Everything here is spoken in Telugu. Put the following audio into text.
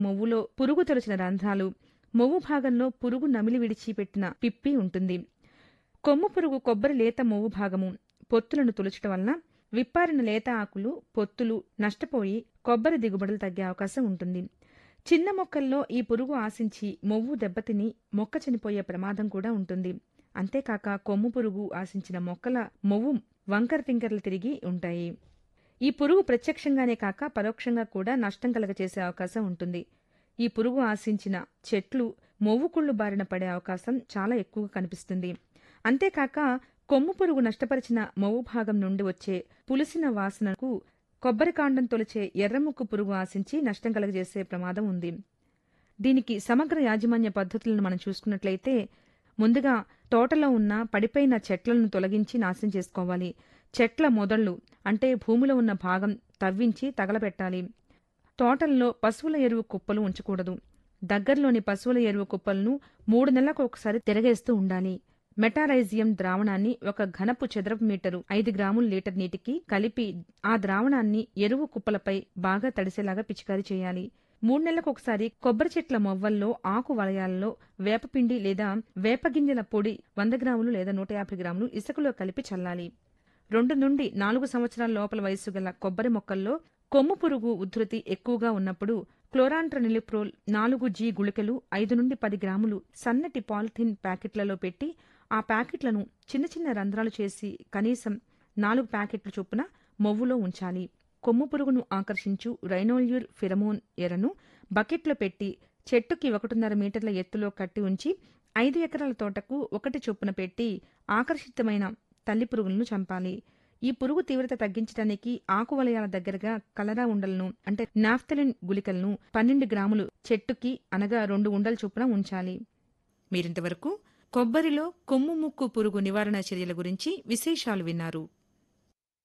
మొవ్వులో పురుగు తొలచిన రంధ్రాలు, మొవ్వు భాగంలో పురుగు నమిలి విడిచిపెట్టిన పిప్పి ఉంటుంది. కొమ్ము పురుగు కొబ్బరి లేత మొవ్వు భాగము పొత్తులను తొలచడం వలన విప్పారిన లేత ఆకులు, పొత్తులు నష్టపోయి కొబ్బరి దిగుబడులు తగ్గే అవకాశం ఉంటుంది. చిన్న మొక్కల్లో ఈ పురుగు ఆశించి మొవ్వు దెబ్బతిని మొక్క చనిపోయే ప్రమాదం కూడా ఉంటుంది. అంతేకాక కొమ్ము పురుగు ఆశించిన మొక్కల మొవ్వు వంకర టింకర్లు తిరిగి ఉంటాయి. ఈ పురుగు ప్రత్యక్షంగానే కాక పరోక్షంగా కూడా నష్టం కలగచేసే అవకాశం ఉంటుంది. ఈ పురుగు ఆశించిన చెట్లు మొవ్వు కుళ్ళు బారిన పడే అవకాశం చాలా ఎక్కువగా కనిపిస్తుంది. అంతేకాక కొమ్ము పురుగు నష్టపరిచిన మొవ్వు భాగం నుండి వచ్చే పులిసిన వాసనకు కొబ్బరి కాండం తొలిచే ఎర్రముక్కు పురుగు ఆశించి నష్టం కలగజేసే ప్రమాదం ఉంది. దీనికి సమగ్ర యాజమాన్య పద్ధతులను మనం చూసుకున్నట్లయితే, ముందుగా తోటలో ఉన్న పడిపోయిన చెట్లను తొలగించి నాశనం చేసుకోవాలి. చెట్ల మొదళ్లు అంటే భూమిలో ఉన్న భాగం తవ్వించి తగలబెట్టాలి. తోటల్లో పశువుల ఎరువు కుప్పలు ఉంచకూడదు. దగ్గరలోని పశువుల ఎరువు కుప్పలను 3 నెలలకు ఒకసారి తిరగేస్తూ ఉండాలి. మెటారైజియం ద్రావణాన్ని 1 ఘనపు చదరపు మీటరు 5 గ్రాముల లీటర్ నీటికి కలిపి ఆ ద్రావణాన్ని ఎరువు కుప్పలపై బాగా తడిసేలాగా పిచికారీ చేయాలి. 3 నెలలకు ఒకసారి కొబ్బరి చెట్ల మొవ్వల్లో ఆకు వలయాల్లో వేపపిండి లేదా వేపగింజల పొడి 100 గ్రాములు లేదా 150 గ్రాములు ఇసుకలో కలిపి చల్లాలి. 2 నుండి 4 సంవత్సరాల లోపల వయస్సు గల కొబ్బరి మొక్కల్లో కొమ్ము పురుగు ఉధృతి ఎక్కువగా ఉన్నప్పుడు క్లోరాంట్రనిలిప్రోల్ 4G గుళికలు 5 నుండి 10 గ్రాములు సన్నటి పాలిథిన్ ప్యాకెట్లలో పెట్టి ఆ ప్యాకెట్లను చిన్న చిన్న రంధ్రాలు చేసి కనీసం 4 ప్యాకెట్ల చొప్పున మొవ్వులో ఉంచాలి. కొమ్ము పురుగును ఆకర్షించు రైనోల్యూర్ ఫిరమోన్ ఎరను బకెట్లో పెట్టి చెట్టుకి 1.5 మీటర్ల ఎత్తులో కట్టి ఉంచి 5 ఎకరాల తోటకు 1 చొప్పున పెట్టి ఆకర్షితమైన తల్లి పురుగులను చంపాలి. ఈ పురుగు తీవ్రత తగ్గించడానికి ఆకు వలయాల దగ్గరగా కలరా ఉండలను అంటే నాఫ్థలిన్ గుళికలను 12 గ్రాములు చెట్టుకి అనగా 2 ఉండల చొప్పున ఉంచాలి. మీరింతవరకు కొబ్బరిలో కొమ్ము ముక్కు పురుగు నివారణ చర్యల గురించి విశేషాలు విన్నారు.